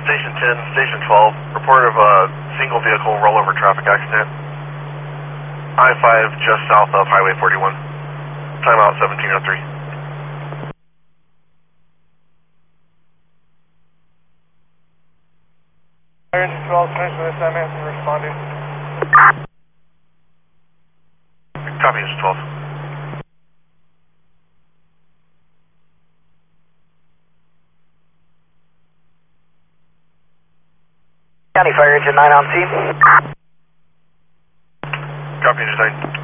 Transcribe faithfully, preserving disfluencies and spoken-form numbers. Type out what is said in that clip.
Station ten, Station twelve, report of a single vehicle rollover traffic accident. I five just south of Highway forty-one. Timeout seventeen oh three. Engine twelve, finish with this, I'm responding. Copy, Engine twelve. County Fire Engine nine on scene. Copy, Engine nine.